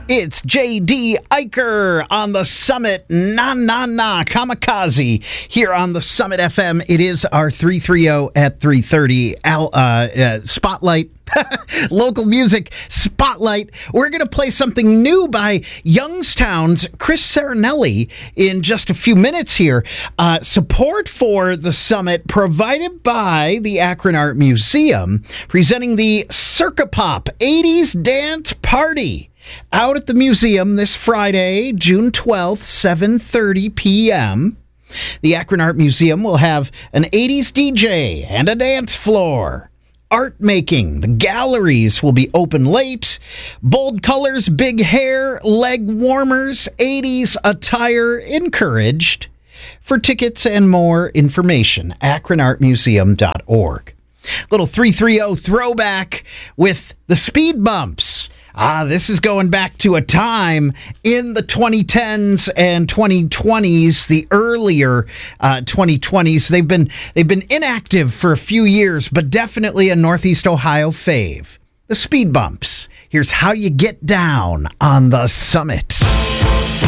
It's J.D. Eicher on the Summit. Kamikaze here on the Summit FM. It is our 330 at 3:30 Spotlight. Local music spotlight. We're going to play something new by Youngstown's Chris Serenelli in just a few minutes here. Support for the Summit provided by the Akron Art Museum, presenting the Circa Pop 80s Dance Party out at the museum this Friday, June 12th, 7:30 p.m. The Akron Art Museum will have an 80s DJ and a dance floor. Art making. The galleries will be open late. Bold colors, big hair, leg warmers, 80s attire encouraged. For tickets and more information, akronartmuseum.org. Little 330 throwback with the Speed Bumps. This is going back to a time in the 2010s and 2020s, the earlier 2020s. They've been inactive for a few years, but definitely a Northeast Ohio fave. The Speed Bumps. Here's how you get down on the Summit.